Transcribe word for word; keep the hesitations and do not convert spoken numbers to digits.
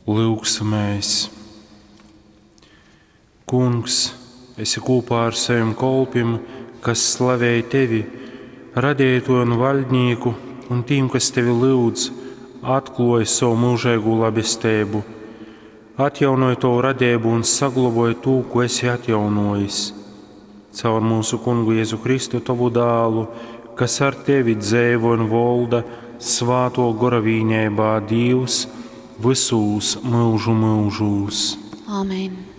Lūgsimies. Kungs, esi kopā ar saviem kalpiem, kas slavēja tevi, radīto un vaļnieku, un tiem, kas tevi lūdz, atklāj savu mūžīgo labestību, atjaunoja to radību un saglabāja to, ko esi atjaunojis. Caur mūsu Kungu Jēzu Kristu, tavu dēlu, kas ar tevi dzīvo un valda svāto gara vienībā, Dievs, visos mūžu mūžos. Āmen.